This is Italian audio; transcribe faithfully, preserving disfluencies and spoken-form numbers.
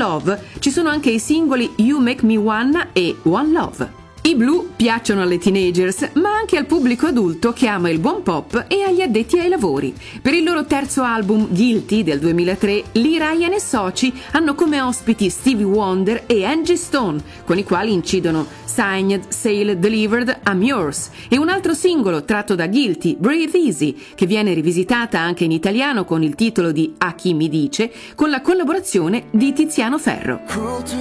Love ci sono anche i singoli You Make Me Wanna e One Love. I Blue piacciono alle teenagers, ma anche al pubblico adulto che ama il buon pop e agli addetti ai lavori. Per il loro terzo album, Guilty, del duemilatré, Lee Ryan e soci hanno come ospiti Stevie Wonder e Angie Stone, con i quali incidono Signed, Sealed, Delivered, I'm Yours, e un altro singolo tratto da Guilty, Breathe Easy, che viene rivisitata anche in italiano con il titolo di A chi mi dice, con la collaborazione di Tiziano Ferro.